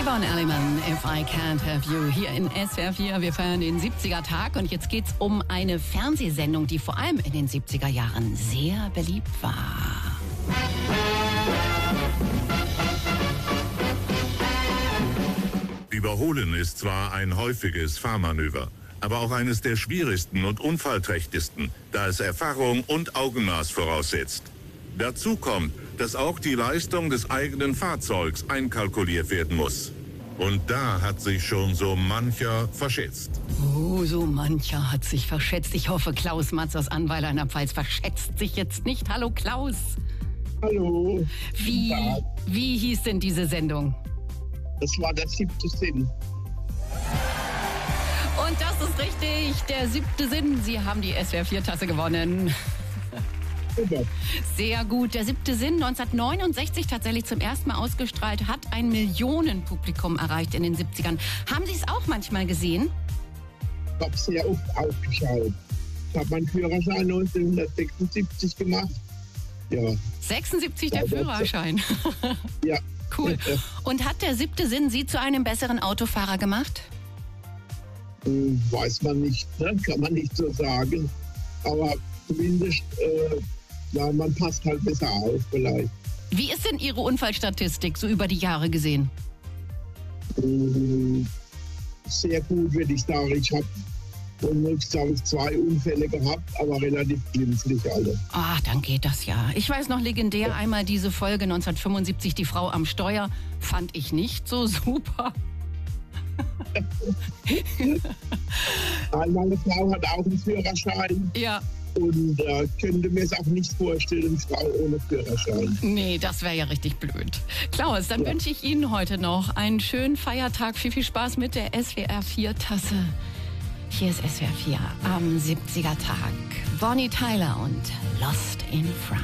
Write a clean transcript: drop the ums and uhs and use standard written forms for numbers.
Yvonne Elliman, If I Can't Have You, hier in SWR 4. Wir feiern den 70er-Tag und jetzt geht's um eine Fernsehsendung, die vor allem in den 70er Jahren sehr beliebt war. Überholen ist zwar ein häufiges Fahrmanöver, aber auch eines der schwierigsten und unfallträchtigsten, da es Erfahrung und Augenmaß voraussetzt. Dazu kommt, dass auch die Leistung des eigenen Fahrzeugs einkalkuliert werden muss. Und da hat sich schon so mancher verschätzt. Oh, so mancher hat sich verschätzt. Ich hoffe, Klaus Matz aus Annweiler in der Pfalz verschätzt sich jetzt nicht. Hallo Klaus. Hallo. Wie hieß denn diese Sendung? Das war der 7. Sinn. Und das ist richtig, der 7. Sinn. Sie haben die SWR 4-Tasse gewonnen. Super. Sehr gut. Der 7. Sinn, 1969 tatsächlich zum ersten Mal ausgestrahlt, hat ein Millionenpublikum erreicht in den 70ern. Haben Sie es auch manchmal gesehen? Ich habe sehr oft aufgeschaut. Ich habe meinen Führerschein 1976 gemacht. Ja. 76 der Führerschein. Ja. Cool. Und hat der 7. Sinn Sie zu einem besseren Autofahrer gemacht? Weiß man nicht, ne? Kann man nicht so sagen. Aber zumindest, ja, man passt halt besser auf vielleicht. Wie ist denn Ihre Unfallstatistik so über die Jahre gesehen? Sehr gut, würde ich sagen. Ich habe unglücklich 2 Unfälle gehabt, aber relativ glimpflich alle. Ach, dann geht das ja. Ich weiß noch legendär einmal diese Folge 1975, die Frau am Steuer, fand ich nicht so super. Meine Frau hat auch einen Führerschein. Ja. Und könnte mir es auch nicht vorstellen, Frau ohne Führerschein. Nee, das wäre ja richtig blöd. Klaus, dann wünsche ich Ihnen heute noch einen schönen Feiertag. Viel Spaß mit der SWR 4-Tasse. Hier ist SWR 4 am 70er-Tag. Bonnie Tyler und Lost in France.